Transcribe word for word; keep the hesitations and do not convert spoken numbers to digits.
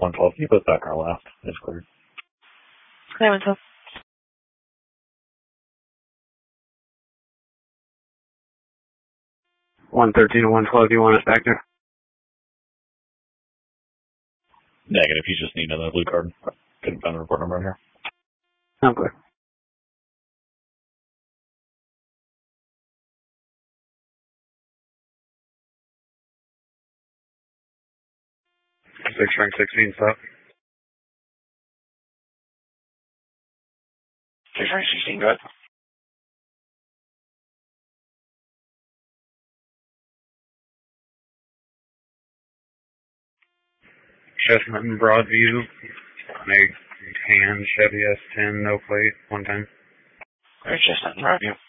one twelve, keep us back our left. It's clear. Okay, one twelve. one thirteen to one twelve, do you want us back there? Negative, you just need another blue card. Couldn't find the report number in here. Okay. Six rank sixteen, stop. Six rank sixteen, go ahead. Chestnut and Broadview, on a tan Chevy S ten, no plate, one ten. Alright, Chestnut and Broadview.